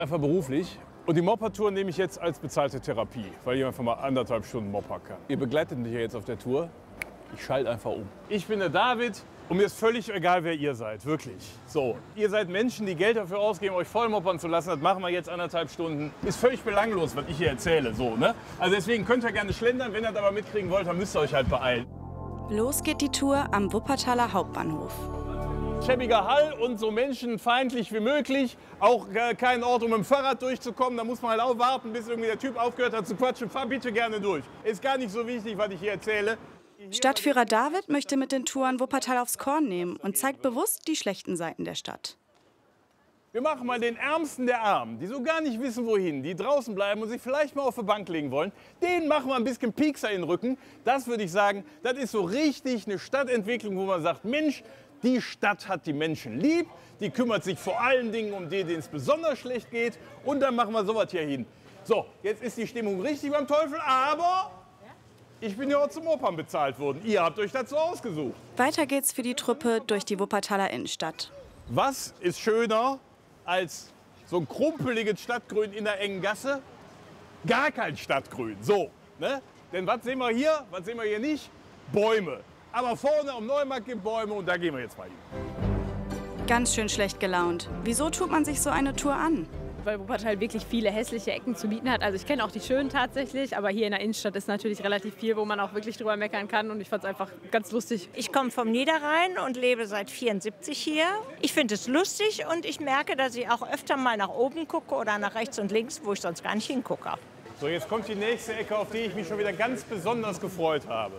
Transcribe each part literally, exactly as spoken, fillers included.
Einfach beruflich. Und die Moppertour nehme ich jetzt als bezahlte Therapie, weil ich einfach mal anderthalb Stunden moppern kann. Ihr begleitet mich ja jetzt auf der Tour. Ich schalte einfach um. Ich bin der David und mir ist völlig egal, wer ihr seid, wirklich. So, ihr seid Menschen, die Geld dafür ausgeben, euch voll moppern zu lassen. Das machen wir jetzt anderthalb Stunden. Ist völlig belanglos, was ich hier erzähle. So, ne? Also deswegen könnt ihr gerne schlendern. Wenn ihr das aber mitkriegen wollt, dann müsst ihr euch halt beeilen. Los geht die Tour am Wuppertaler Hauptbahnhof. Schäbiger Hall und so menschenfeindlich wie möglich. Auch äh, kein Ort, um mit dem Fahrrad durchzukommen. Da muss man halt auch warten, bis irgendwie der Typ aufgehört hat zu quatschen. Fahr bitte gerne durch. Ist gar nicht so wichtig, was ich hier erzähle. Stadtführer David möchte mit den Touren Wuppertal aufs Korn nehmen und zeigt bewusst die schlechten Seiten der Stadt. Wir machen mal den Ärmsten der Armen, die so gar nicht wissen, wohin, die draußen bleiben und sich vielleicht mal auf die Bank legen wollen. Denen machen wir ein bisschen Piekser in den Rücken. Das würde ich sagen, das ist so richtig eine Stadtentwicklung, wo man sagt, Mensch, die Stadt hat die Menschen lieb, die kümmert sich vor allen Dingen um die, denen es besonders schlecht geht. Und dann machen wir sowas hier hin. So, jetzt ist die Stimmung richtig beim Teufel, aber ich bin ja auch zum Opern bezahlt worden. Ihr habt euch dazu ausgesucht. Weiter geht's für die Truppe durch die Wuppertaler Innenstadt. Was ist schöner als so ein krumpeliges Stadtgrün in der engen Gasse? Gar kein Stadtgrün. So, ne? Denn was sehen wir hier? Was sehen wir hier nicht? Bäume. Aber vorne am Neumarkt gibt Bäume und da gehen wir jetzt mal hin. Ganz schön schlecht gelaunt. Wieso tut man sich so eine Tour an? Weil Wuppertal wirklich viele hässliche Ecken zu bieten hat. Also ich kenne auch die schönen tatsächlich, aber hier in der Innenstadt ist natürlich relativ viel, wo man auch wirklich drüber meckern kann und ich fand es einfach ganz lustig. Ich komme vom Niederrhein und lebe seit vierundsiebzig hier. Ich finde es lustig und ich merke, dass ich auch öfter mal nach oben gucke oder nach rechts und links, wo ich sonst gar nicht hingucke. So, jetzt kommt die nächste Ecke, auf die ich mich schon wieder ganz besonders gefreut habe.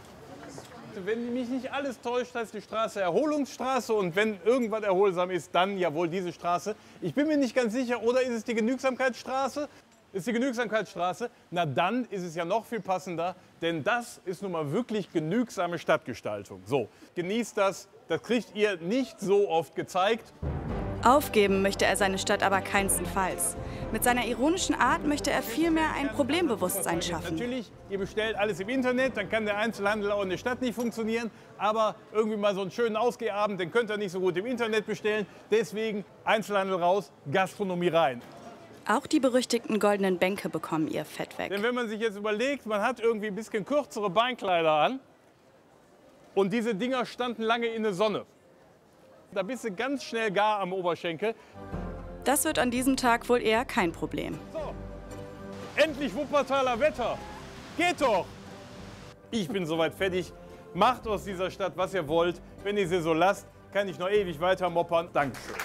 Wenn mich nicht alles täuscht, heißt die Straße Erholungsstraße und wenn irgendwas erholsam ist, dann ja wohl diese Straße. Ich bin mir nicht ganz sicher, oder ist es die Genügsamkeitsstraße? Ist die Genügsamkeitsstraße? Na dann ist es ja noch viel passender, denn das ist nun mal wirklich genügsame Stadtgestaltung. So, genießt das, das kriegt ihr nicht so oft gezeigt. Aufgeben möchte er seine Stadt aber keinstenfalls. Mit seiner ironischen Art möchte er vielmehr ein Problembewusstsein schaffen. Natürlich, ihr bestellt alles im Internet, dann kann der Einzelhandel auch in der Stadt nicht funktionieren. Aber irgendwie mal so einen schönen Ausgehabend, den könnt ihr nicht so gut im Internet bestellen. Deswegen Einzelhandel raus, Gastronomie rein. Auch die berüchtigten goldenen Bänke bekommen ihr Fett weg. Denn wenn man sich jetzt überlegt, man hat irgendwie ein bisschen kürzere Beinkleider an und diese Dinger standen lange in der Sonne. Da bist du ganz schnell gar am Oberschenkel. Das wird an diesem Tag wohl eher kein Problem. So, endlich Wuppertaler Wetter. Geht doch! Ich bin soweit fertig. Macht aus dieser Stadt, was ihr wollt. Wenn ihr sie so lasst, kann ich noch ewig weiter moppern. Dankeschön.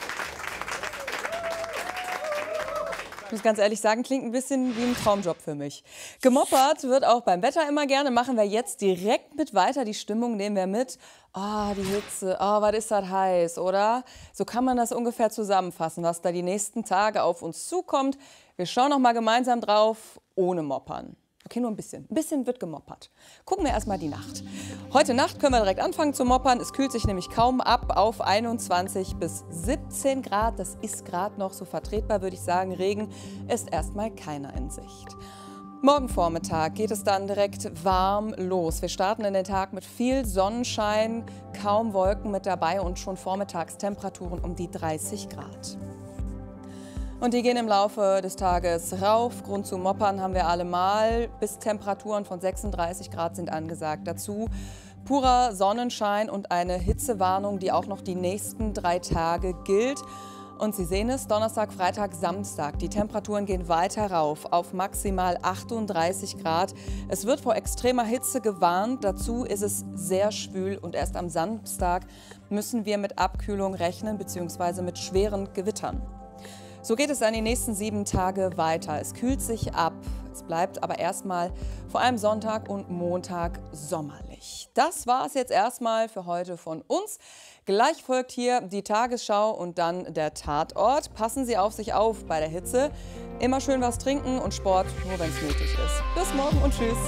Ich muss ganz ehrlich sagen, klingt ein bisschen wie ein Traumjob für mich. Gemoppert wird auch beim Wetter immer gerne. Machen wir jetzt direkt mit weiter. Die Stimmung nehmen wir mit. Ah, oh, die Hitze. Oh, was ist das heiß, oder? So kann man das ungefähr zusammenfassen, was da die nächsten Tage auf uns zukommt. Wir schauen noch mal gemeinsam drauf, ohne Moppern. Okay, nur ein bisschen. Ein bisschen wird gemoppert. Gucken wir erst mal die Nacht. Heute Nacht können wir direkt anfangen zu moppern. Es kühlt sich nämlich kaum ab auf einundzwanzig bis siebzehn Grad. Das ist gerade noch so vertretbar, würde ich sagen. Regen ist erstmal keiner in Sicht. Morgen Vormittag geht es dann direkt warm los. Wir starten in den Tag mit viel Sonnenschein, kaum Wolken mit dabei und schon Vormittagstemperaturen um die dreißig Grad. Und die gehen im Laufe des Tages rauf. Grund zu moppern haben wir allemal. Bis Temperaturen von sechsunddreißig Grad sind angesagt. Dazu purer Sonnenschein und eine Hitzewarnung, die auch noch die nächsten drei Tage gilt. Und Sie sehen es, Donnerstag, Freitag, Samstag. Die Temperaturen gehen weiter rauf auf maximal achtunddreißig Grad. Es wird vor extremer Hitze gewarnt. Dazu ist es sehr schwül und erst am Samstag müssen wir mit Abkühlung rechnen bzw. mit schweren Gewittern. So geht es dann die nächsten sieben Tage weiter. Es kühlt sich ab. Es bleibt aber erstmal vor allem Sonntag und Montag sommerlich. Das war es jetzt erstmal für heute von uns. Gleich folgt hier die Tagesschau und dann der Tatort. Passen Sie auf sich auf bei der Hitze. Immer schön was trinken und Sport, nur wenn es nötig ist. Bis morgen und tschüss.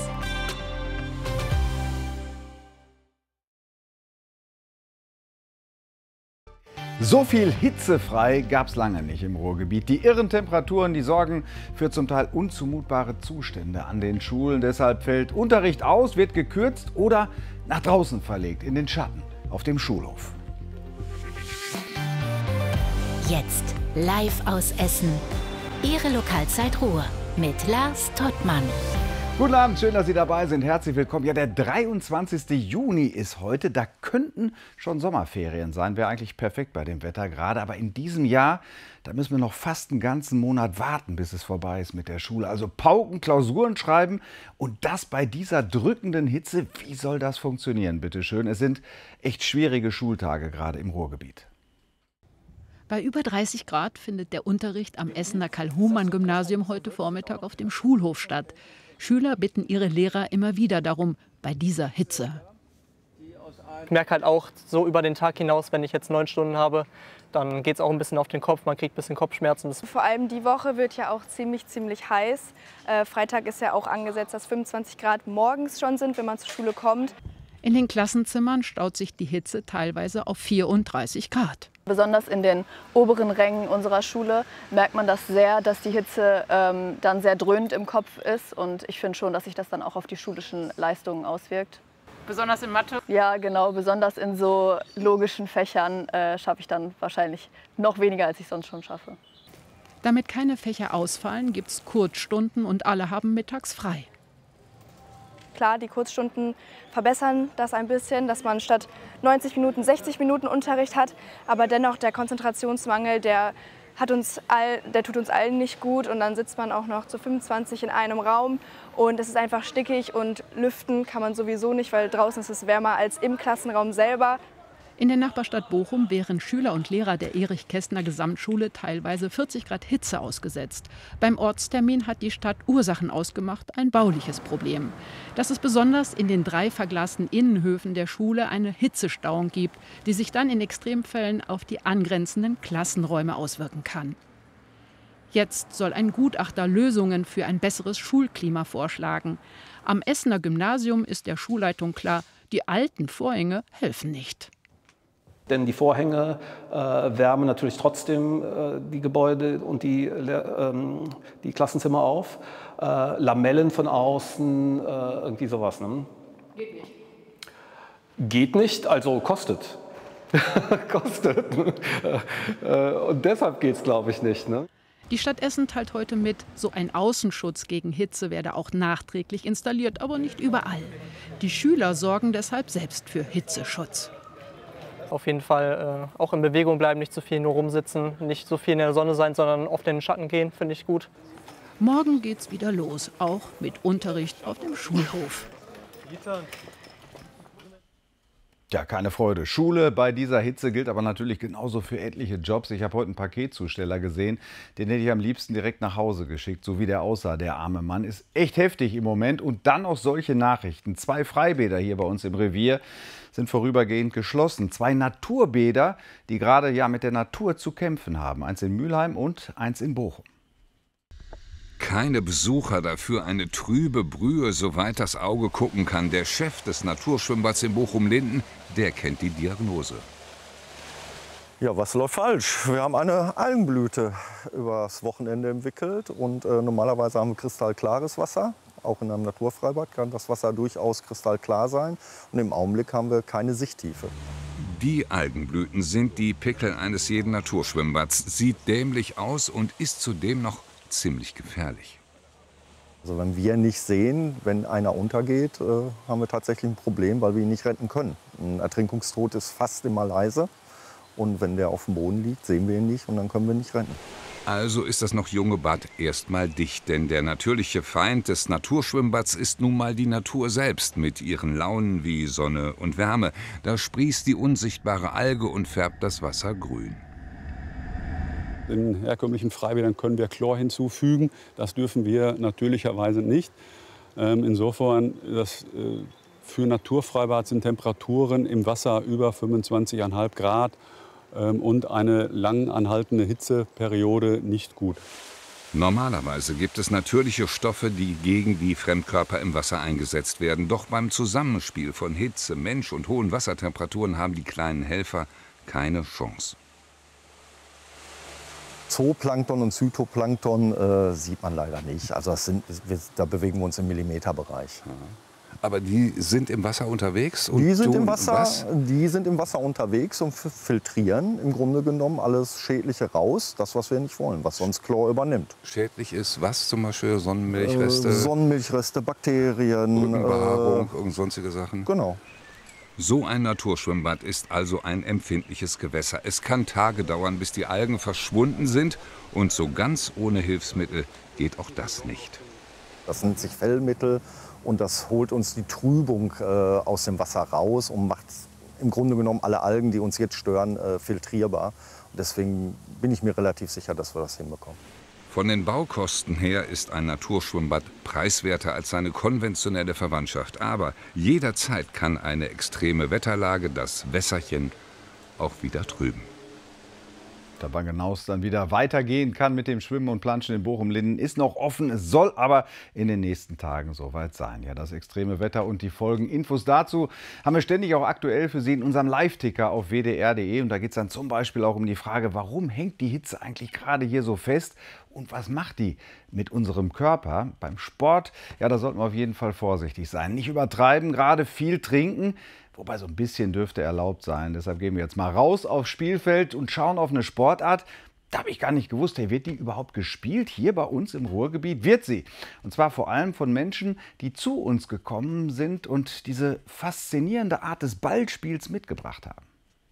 So viel hitzefrei gab es lange nicht im Ruhrgebiet. Die irren Temperaturen, die sorgen für zum Teil unzumutbare Zustände an den Schulen. Deshalb fällt Unterricht aus, wird gekürzt oder nach draußen verlegt, in den Schatten, auf dem Schulhof. Jetzt live aus Essen. Ihre Lokalzeit Ruhr mit Lars Tottmann. Guten Abend, schön, dass Sie dabei sind. Herzlich willkommen. Ja, der dreiundzwanzigste Juni ist heute. Da könnten schon Sommerferien sein. Wäre eigentlich perfekt bei dem Wetter gerade. Aber in diesem Jahr, da müssen wir noch fast einen ganzen Monat warten, bis es vorbei ist mit der Schule. Also pauken, Klausuren schreiben und das bei dieser drückenden Hitze. Wie soll das funktionieren, bitte schön? Es sind echt schwierige Schultage gerade im Ruhrgebiet. Bei über dreißig Grad findet der Unterricht am Essener Karl-Humann-Gymnasium heute Vormittag auf dem Schulhof statt. Schüler bitten ihre Lehrer immer wieder darum, bei dieser Hitze. Ich merke halt auch so über den Tag hinaus, wenn ich jetzt neun Stunden habe, dann geht es auch ein bisschen auf den Kopf, man kriegt ein bisschen Kopfschmerzen. Vor allem die Woche wird ja auch ziemlich, ziemlich heiß. Äh, Freitag ist ja auch angesetzt, dass fünfundzwanzig Grad morgens schon sind, wenn man zur Schule kommt. In den Klassenzimmern staut sich die Hitze teilweise auf vierunddreißig Grad. Besonders in den oberen Rängen unserer Schule merkt man das sehr, dass die Hitze ähm, dann sehr dröhnend im Kopf ist. Und ich finde schon, dass sich das dann auch auf die schulischen Leistungen auswirkt. Besonders in Mathe? Ja, genau. Besonders in so logischen Fächern äh, schaffe ich dann wahrscheinlich noch weniger, als ich sonst schon schaffe. Damit keine Fächer ausfallen, gibt es Kurzstunden und alle haben mittags frei. Klar, die Kurzstunden verbessern das ein bisschen, dass man statt neunzig Minuten sechzig Minuten Unterricht hat. Aber dennoch der Konzentrationsmangel, der, hat uns all, der tut uns allen nicht gut. Und dann sitzt man auch noch zu fünfundzwanzig in einem Raum. Und es ist einfach stickig und lüften kann man sowieso nicht, weil draußen ist es wärmer als im Klassenraum selber. In der Nachbarstadt Bochum wären Schüler und Lehrer der Erich-Kästner-Gesamtschule teilweise vierzig Grad Hitze ausgesetzt. Beim Ortstermin hat die Stadt Ursachen ausgemacht, ein bauliches Problem. Dass es besonders in den drei verglasten Innenhöfen der Schule eine Hitzestauung gibt, die sich dann in Extremfällen auf die angrenzenden Klassenräume auswirken kann. Jetzt soll ein Gutachter Lösungen für ein besseres Schulklima vorschlagen. Am Essener Gymnasium ist der Schulleitung klar, die alten Vorhänge helfen nicht. Denn die Vorhänge äh, wärmen natürlich trotzdem äh, die Gebäude und die, äh, die Klassenzimmer auf. Äh, Lamellen von außen, äh, irgendwie sowas. Ne? Geht nicht. Geht nicht, also kostet. kostet. äh, und deshalb geht es, glaube ich, nicht. Ne? Die Stadt Essen teilt heute mit, so ein Außenschutz gegen Hitze werde auch nachträglich installiert, aber nicht überall. Die Schüler sorgen deshalb selbst für Hitzeschutz. Auf jeden Fall äh, auch in Bewegung bleiben, nicht zu viel nur rumsitzen, nicht so viel in der Sonne sein, sondern oft in den Schatten gehen, finde ich gut. Morgen geht's wieder los, auch mit Unterricht auf dem Schulhof. Ja, keine Freude. Schule bei dieser Hitze gilt aber natürlich genauso für etliche Jobs. Ich habe heute einen Paketzusteller gesehen, den hätte ich am liebsten direkt nach Hause geschickt, so wie der aussah, der arme Mann. Ist echt heftig im Moment und dann auch solche Nachrichten. Zwei Freibäder hier bei uns im Revier sind vorübergehend geschlossen. Zwei Naturbäder, die gerade ja mit der Natur zu kämpfen haben. Eins in Mülheim und eins in Bochum. Keine Besucher, dafür eine trübe Brühe, soweit das Auge gucken kann. Der Chef des Naturschwimmbads in Bochum-Linden, der kennt die Diagnose. Ja, was läuft falsch? Wir haben eine Algenblüte übers Wochenende entwickelt und äh, normalerweise haben wir kristallklares Wasser. Auch in einem Naturfreibad kann das Wasser durchaus kristallklar sein und im Augenblick haben wir keine Sichttiefe. Die Algenblüten sind die Pickel eines jeden Naturschwimmbads. Sieht dämlich aus und ist zudem noch ziemlich gefährlich. Also wenn wir nicht sehen, wenn einer untergeht, äh, haben wir tatsächlich ein Problem, weil wir ihn nicht retten können. Ein Ertrinkungstod ist fast immer leise und wenn der auf dem Boden liegt, sehen wir ihn nicht und dann können wir ihn nicht retten. Also ist das noch junge Bad erstmal dicht, denn der natürliche Feind des Naturschwimmbads ist nun mal die Natur selbst mit ihren Launen wie Sonne und Wärme. Da sprießt die unsichtbare Alge und färbt das Wasser grün. In herkömmlichen Freibädern können wir Chlor hinzufügen. Das dürfen wir natürlicherweise nicht. Insofern, das, für Naturfreibad sind Temperaturen im Wasser über fünfundzwanzig Komma fünf Grad und eine lang anhaltende Hitzeperiode nicht gut. Normalerweise gibt es natürliche Stoffe, die gegen die Fremdkörper im Wasser eingesetzt werden. Doch beim Zusammenspiel von Hitze, Mensch und hohen Wassertemperaturen haben die kleinen Helfer keine Chance. Zooplankton und Zytoplankton äh, sieht man leider nicht. Also das sind, da bewegen wir uns im Millimeterbereich. Aber die sind im Wasser unterwegs und die sind tun im Wasser, was? Die sind im Wasser unterwegs und filtrieren im Grunde genommen alles Schädliche raus, das, was wir nicht wollen, was sonst Chlor übernimmt. Schädlich ist was zum Beispiel? Sonnenmilchreste? Äh, Sonnenmilchreste, Bakterien. Rückenbehaarung, äh, irgend sonstige Sachen? Genau. So ein Naturschwimmbad ist also ein empfindliches Gewässer. Es kann Tage dauern, bis die Algen verschwunden sind. Und so ganz ohne Hilfsmittel geht auch das nicht. Das nennt sich Fellmittel. Und das holt uns die Trübung äh, aus dem Wasser raus und macht im Grunde genommen alle Algen, die uns jetzt stören, äh, filtrierbar. Und deswegen bin ich mir relativ sicher, dass wir das hinbekommen. Von den Baukosten her ist ein Naturschwimmbad preiswerter als seine konventionelle Verwandtschaft. Aber jederzeit kann eine extreme Wetterlage das Wässerchen auch wieder trüben. Wann genau es dann wieder weitergehen kann mit dem Schwimmen und Planschen in Bochum-Linden, ist noch offen. Es soll aber in den nächsten Tagen soweit sein. Ja, das extreme Wetter und die Folgen. Infos dazu haben wir ständig auch aktuell für Sie in unserem Live-Ticker auf w d r punkt d e. Und da geht es dann zum Beispiel auch um die Frage, warum hängt die Hitze eigentlich gerade hier so fest? Und was macht die mit unserem Körper? Beim Sport, ja, da sollten wir auf jeden Fall vorsichtig sein. Nicht übertreiben, gerade viel trinken. Wobei so ein bisschen dürfte erlaubt sein. Deshalb gehen wir jetzt mal raus aufs Spielfeld und schauen auf eine Sportart. Da habe ich gar nicht gewusst, hey, wird die überhaupt gespielt? Hier bei uns im Ruhrgebiet wird sie. Und zwar vor allem von Menschen, die zu uns gekommen sind und diese faszinierende Art des Ballspiels mitgebracht haben.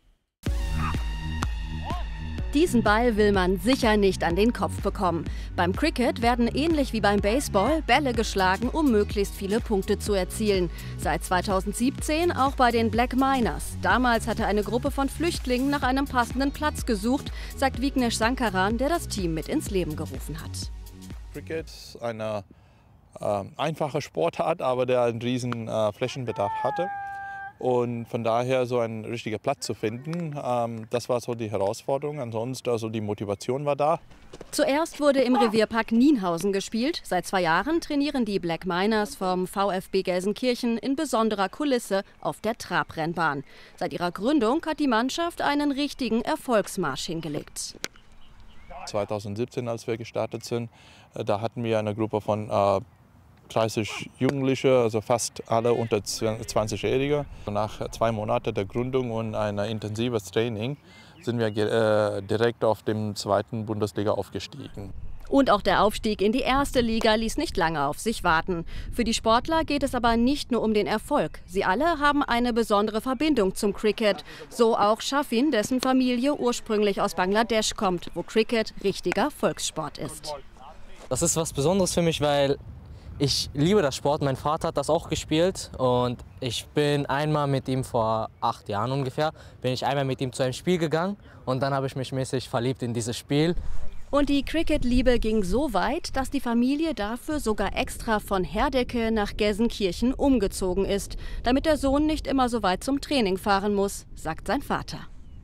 Diesen Ball will man sicher nicht an den Kopf bekommen. Beim Cricket werden ähnlich wie beim Baseball Bälle geschlagen, um möglichst viele Punkte zu erzielen. Seit zweitausendsiebzehn auch bei den Black Miners. Damals hatte eine Gruppe von Flüchtlingen nach einem passenden Platz gesucht, sagt Vignesh Sankaran, der das Team mit ins Leben gerufen hat. Cricket ist eine äh, einfache Sportart, aber der einen riesen äh, Flächenbedarf hatte. Und von daher so ein richtiger Platz zu finden, ähm, das war so die Herausforderung. Ansonsten also die Motivation war da. Zuerst wurde im Revierpark Nienhausen gespielt. Seit zwei Jahren trainieren die Black Miners vom VfB Gelsenkirchen in besonderer Kulisse auf der Trabrennbahn. Seit ihrer Gründung hat die Mannschaft einen richtigen Erfolgsmarsch hingelegt. zweitausendsiebzehn, als wir gestartet sind, da hatten wir eine Gruppe von äh, dreißig Jugendliche, also fast alle unter zwanzigjährige. Nach zwei Monaten der Gründung und ein intensives Training sind wir äh, direkt auf dem zweiten Bundesliga aufgestiegen. Und auch der Aufstieg in die erste Liga ließ nicht lange auf sich warten. Für die Sportler geht es aber nicht nur um den Erfolg. Sie alle haben eine besondere Verbindung zum Cricket. So auch Shafin, dessen Familie ursprünglich aus Bangladesch kommt, wo Cricket richtiger Volkssport ist. Das ist was Besonderes für mich, weil ich liebe das Sport. Mein Vater hat das auch gespielt und ich bin einmal mit ihm vor acht Jahren ungefähr, bin ich einmal mit ihm zu einem Spiel gegangen und dann habe ich mich mäßig verliebt in dieses Spiel. Und die Cricket-Liebe ging so weit, dass die Familie dafür sogar extra von Herdecke nach Gelsenkirchen umgezogen ist, damit der Sohn nicht immer so weit zum Training fahren muss, sagt sein Vater.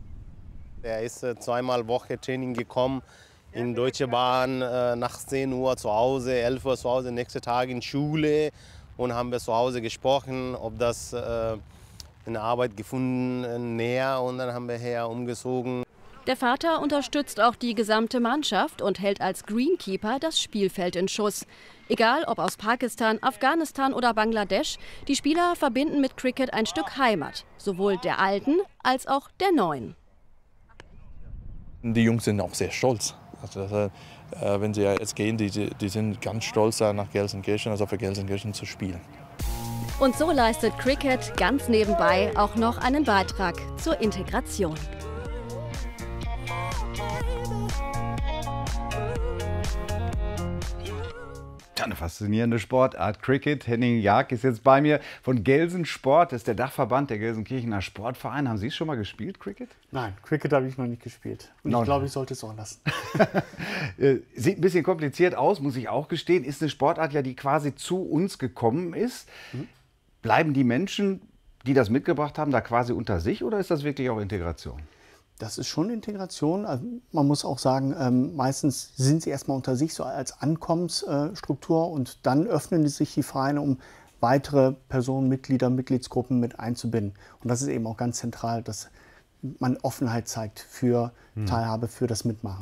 Er ist äh, zweimal Woche Training gekommen. In Deutsche Bahn, äh, nach zehn Uhr zu Hause, elf Uhr zu Hause, nächste Tag in Schule. Und haben wir zu Hause gesprochen, ob das äh, eine Arbeit gefunden, äh, näher. Und dann haben wir her umgezogen. Der Vater unterstützt auch die gesamte Mannschaft und hält als Greenkeeper das Spielfeld in Schuss. Egal ob aus Pakistan, Afghanistan oder Bangladesch, die Spieler verbinden mit Cricket ein Stück Heimat. Sowohl der alten als auch der neuen. Die Jungs sind auch sehr stolz. Also, äh, wenn sie jetzt gehen, die, die sind ganz stolz, nach Gelsenkirchen, also für Gelsenkirchen zu spielen. Und so leistet Cricket ganz nebenbei auch noch einen Beitrag zur Integration. Eine faszinierende Sportart, Cricket. Henning Jag ist jetzt bei mir von Gelsensport. Das ist der Dachverband der Gelsenkirchener Sportverein. Haben Sie es schon mal gespielt, Cricket? Nein, Cricket habe ich noch nicht gespielt. Und no, ich glaube, ich sollte es auch lassen. Sieht ein bisschen kompliziert aus, muss ich auch gestehen. Ist eine Sportart, ja, die quasi zu uns gekommen ist. Mhm. Bleiben die Menschen, die das mitgebracht haben, da quasi unter sich oder ist das wirklich auch Integration? Das ist schon Integration. Also man muss auch sagen, ähm, meistens sind sie erstmal unter sich so als Ankommensstruktur und dann öffnen sich die Vereine, um weitere Personen, Mitglieder, Mitgliedsgruppen mit einzubinden. Und das ist eben auch ganz zentral, dass man Offenheit zeigt für Teilhabe, für das Mitmachen.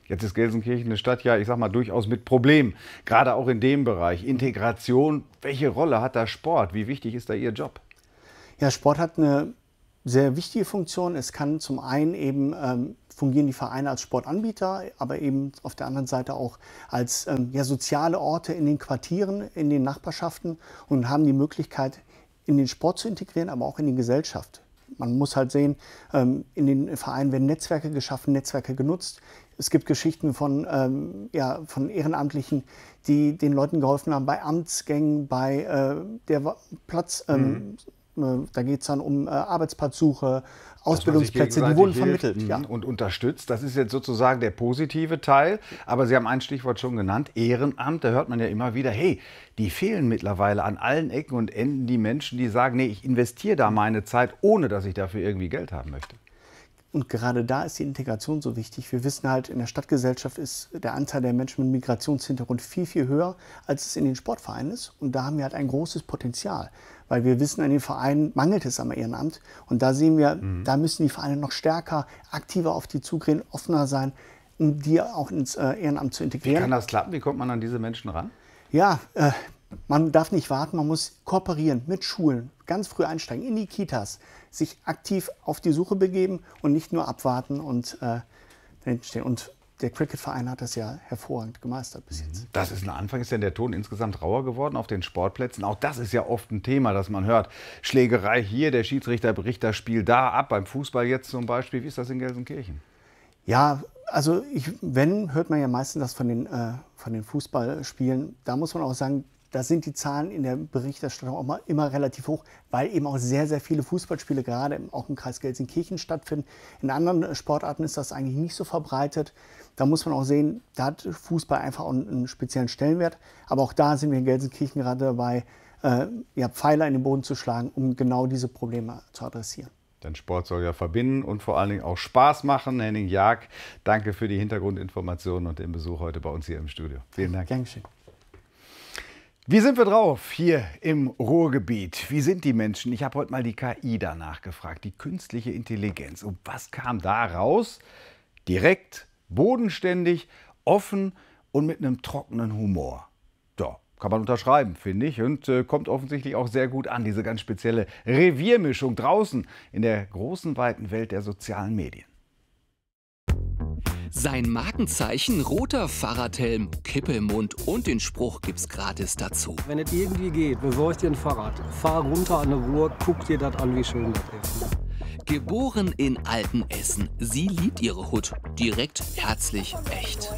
Jetzt ist Gelsenkirchen eine Stadt, ja, ich sag mal, durchaus mit Problemen. Gerade auch in dem Bereich. Integration, welche Rolle hat da Sport? Wie wichtig ist da Ihr Job? Ja, Sport hat eine sehr wichtige Funktion. Es kann zum einen eben ähm, fungieren die Vereine als Sportanbieter, aber eben auf der anderen Seite auch als ähm, ja, soziale Orte in den Quartieren, in den Nachbarschaften und haben die Möglichkeit, in den Sport zu integrieren, aber auch in die Gesellschaft. Man muss halt sehen, ähm, in den Vereinen werden Netzwerke geschaffen, Netzwerke genutzt. Es gibt Geschichten von, ähm, ja, von Ehrenamtlichen, die den Leuten geholfen haben bei Amtsgängen, bei äh, der Platz. Ähm, mhm. Da geht es dann um äh, Arbeitsplatzsuche, Ausbildungsplätze, die wurden vermittelt. Ja. Und unterstützt. Das ist jetzt sozusagen der positive Teil. Aber Sie haben ein Stichwort schon genannt, Ehrenamt. Da hört man ja immer wieder, hey, die fehlen mittlerweile an allen Ecken und Enden die Menschen, die sagen, nee, ich investiere da meine Zeit, ohne dass ich dafür irgendwie Geld haben möchte. Und gerade da ist die Integration so wichtig. Wir wissen halt, in der Stadtgesellschaft ist der Anteil der Menschen mit Migrationshintergrund viel, viel höher, als es in den Sportvereinen ist. Und da haben wir halt ein großes Potenzial. Weil wir wissen, an den Vereinen mangelt es am Ehrenamt. Und da sehen wir, mhm. da müssen die Vereine noch stärker, aktiver auf die zugehen, offener sein, um die auch ins äh, Ehrenamt zu integrieren. Wie kann das klappen? Wie kommt man an diese Menschen ran? Ja, äh, man darf nicht warten, man muss kooperieren mit Schulen, ganz früh einsteigen, in die Kitas, sich aktiv auf die Suche begeben und nicht nur abwarten und äh, dahinten stehen. Und der Cricket-Verein hat das ja hervorragend gemeistert bis jetzt. Das ist ein Anfang. Ist denn der Ton insgesamt rauer geworden auf den Sportplätzen? Auch das ist ja oft ein Thema, das man hört. Schlägerei hier, der Schiedsrichter bricht das Spiel da ab, beim Fußball jetzt zum Beispiel. Wie ist das in Gelsenkirchen? Ja, also ich, wenn, hört man ja meistens das von den, äh, von den Fußballspielen. Da muss man auch sagen, da sind die Zahlen in der Berichterstattung auch mal immer relativ hoch, weil eben auch sehr, sehr viele Fußballspiele gerade auch im Kreis Gelsenkirchen stattfinden. In anderen Sportarten ist das eigentlich nicht so verbreitet. Da muss man auch sehen, da hat Fußball einfach auch einen speziellen Stellenwert. Aber auch da sind wir in Gelsenkirchen gerade dabei, äh, ja, Pfeiler in den Boden zu schlagen, um genau diese Probleme zu adressieren. Denn Sport soll ja verbinden und vor allen Dingen auch Spaß machen. Henning Jag, danke für die Hintergrundinformationen und den Besuch heute bei uns hier im Studio. Vielen Dank. Gern geschehen. Wie sind wir drauf hier im Ruhrgebiet? Wie sind die Menschen? Ich habe heute mal die K I danach gefragt, die künstliche Intelligenz. Und was kam da raus? Direkt, bodenständig, offen und mit einem trockenen Humor. Ja, kann man unterschreiben, finde ich. Und äh, kommt offensichtlich auch sehr gut an, diese ganz spezielle Reviermischung draußen in der großen, weiten Welt der sozialen Medien. Sein Markenzeichen, roter Fahrradhelm, Kippe im Mund und den Spruch gibt's gratis dazu. Wenn es irgendwie geht, besorg dir ein Fahrrad. Fahr runter an eine Ruhr, guck dir das an, wie schön das ist. Geboren in Altenessen. Sie liebt ihre Hut. Direkt, herzlich, echt.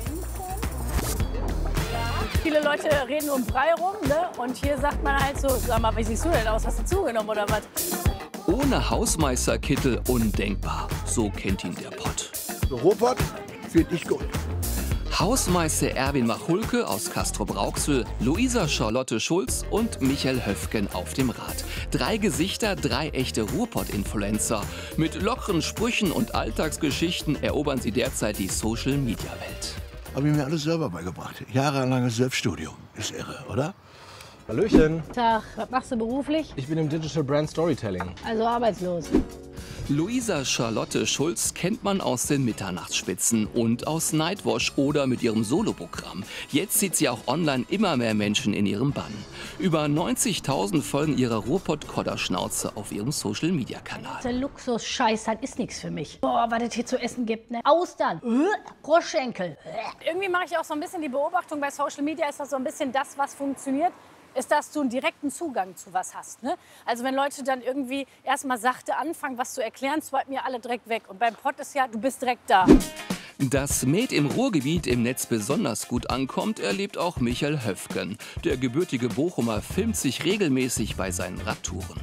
Viele Leute reden um Brei rum, ne? Und hier sagt man halt so, sag mal, wie siehst du denn aus? Hast du zugenommen oder was? Ohne Hausmeisterkittel undenkbar. So kennt ihn der Pott. Ruhrpott finde ich gut. Hausmeister Erwin Machulke aus Castrop-Rauxel, Luisa Charlotte Schulz und Michael Höfgen auf dem Rad. Drei Gesichter, drei echte Ruhrpott-Influencer. Mit lockeren Sprüchen und Alltagsgeschichten erobern sie derzeit die Social-Media-Welt. Habe ich mir alles selber beigebracht. Jahrelanges Selbststudium. Ist irre, oder? Hallöchen. Tag, was machst du beruflich? Ich bin im Digital Brand Storytelling. Also arbeitslos. Luisa Charlotte Schulz kennt man aus den Mitternachtsspitzen und aus Nightwash oder mit ihrem Soloprogramm. Jetzt sieht sie auch online immer mehr Menschen in ihrem Bann. Über neunzigtausend folgen ihrer Ruhrpott-Kodderschnauze auf ihrem Social-Media-Kanal. Der Luxus-Scheiß, das ist nichts für mich. Boah, was es hier zu essen gibt, ne? Austern, äh, Rohrschenkel. Äh. Irgendwie mache ich auch so ein bisschen die Beobachtung, bei Social Media ist das so ein bisschen das, was funktioniert, ist, dass du einen direkten Zugang zu was hast. Ne? Also wenn Leute dann irgendwie erstmal sachte anfangen, was zu erklären, swipen mir alle direkt weg. Und beim Pott ist ja, du bist direkt da. Dass Made im Ruhrgebiet im Netz besonders gut ankommt, erlebt auch Michael Höfgen. Der gebürtige Bochumer filmt sich regelmäßig bei seinen Radtouren.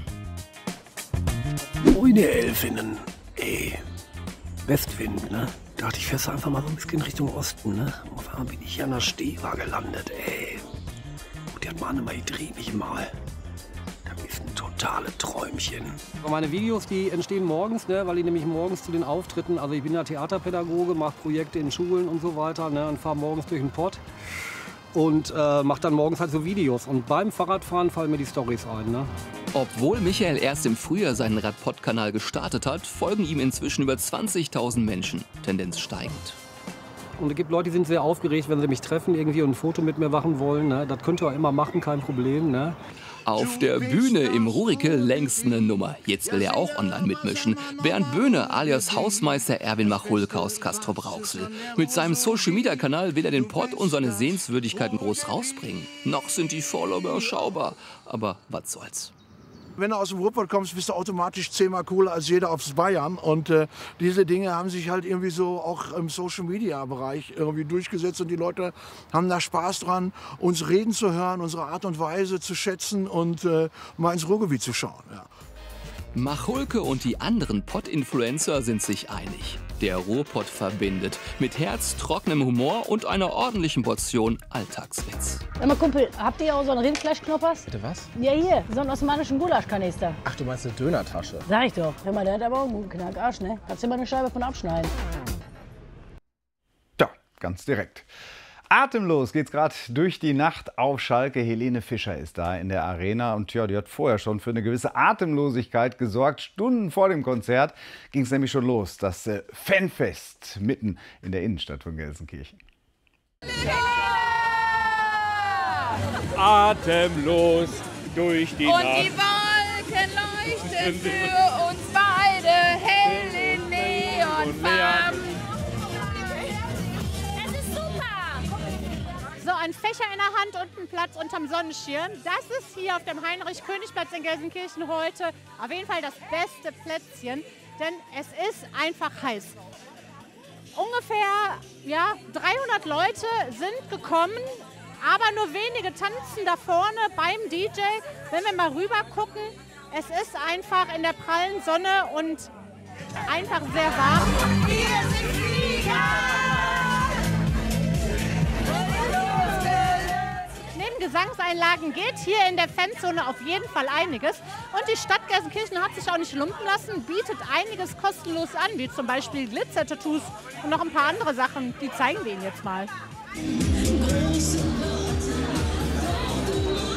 Moin, ihr Elfinnen. Ey, Westwind, ne? Dachte ich, fährst einfach mal so ein bisschen Richtung Osten, ne? Auf einmal bin ich hier an der Stewa gelandet, ey. Die hat Mann immer, ich dreh mich mal. Das ist ein totales Träumchen. Meine Videos, die entstehen morgens, ne, weil ich nämlich morgens zu den Auftritten, also ich bin ja Theaterpädagoge, mache Projekte in Schulen und so weiter, ne, und fahre morgens durch den Pott und äh, mache dann morgens halt so Videos. Und beim Fahrradfahren fallen mir die Storys ein. Ne? Obwohl Michael erst im Frühjahr seinen Radpott-Kanal gestartet hat, folgen ihm inzwischen über zwanzigtausend Menschen, Tendenz steigend. Und es gibt Leute, die sind sehr aufgeregt, wenn sie mich treffen irgendwie und ein Foto mit mir machen wollen. Ne? Das könnt ihr auch immer machen, kein Problem. Ne? Auf der Bühne im Rurike längst eine Nummer. Jetzt will er auch online mitmischen. Bernd Böhne alias Hausmeister Erwin Machulke aus Castrop-Rauxel. Mit seinem Social-Media-Kanal will er den Pott und seine Sehenswürdigkeiten groß rausbringen. Noch sind die Follower überschaubar, aber was soll's. Wenn du aus dem Ruhrpott kommst, bist du automatisch zehnmal cooler als jeder aus Bayern. Und äh, diese Dinge haben sich halt irgendwie so auch im Social-Media-Bereich irgendwie durchgesetzt. Und die Leute haben da Spaß dran, uns reden zu hören, unsere Art und Weise zu schätzen und äh, mal ins Ruhrgebiet zu schauen. Ja. Machulke und die anderen Pott-Influencer sind sich einig. Der Ruhrpott verbindet. Mit herztrockenem Humor und einer ordentlichen Portion Alltagswitz. Sag mal, Kumpel, habt ihr auch so einen Rindfleischknoppers? Bitte was? Ja, hier, so einen osmanischen Gulaschkanister. Ach, du meinst eine Dönertasche? Sag ich doch. Hör mal, der hat aber auch einen guten Knackarsch, ne? Kannst du mal eine Scheibe von abschneiden. Ja, ganz direkt. Atemlos geht's gerade durch die Nacht auf Schalke. Helene Fischer ist da in der Arena und ja, die hat vorher schon für eine gewisse Atemlosigkeit gesorgt. Stunden vor dem Konzert ging es nämlich schon los, das äh, Fanfest mitten in der Innenstadt von Gelsenkirchen. Atemlos durch die und Nacht. Und die Wolken leuchten für uns beide hell in Neonfarben. So ein Fächer in der Hand und ein Platz unterm Sonnenschirm. Das ist hier auf dem Heinrich-König-Platz in Gelsenkirchen heute auf jeden Fall das beste Plätzchen, denn es ist einfach heiß. Ungefähr ja, dreihundert Leute sind gekommen, aber nur wenige tanzen da vorne beim D J. Wenn wir mal rüber gucken, es ist einfach in der prallen Sonne und einfach sehr warm. Wir sind Flieger! Neben Gesangseinlagen geht hier in der Fanzone auf jeden Fall einiges. Und die Stadt Gelsenkirchen hat sich auch nicht lumpen lassen, bietet einiges kostenlos an, wie zum Beispiel Glitzer-Tattoos und noch ein paar andere Sachen. Die zeigen wir Ihnen jetzt mal.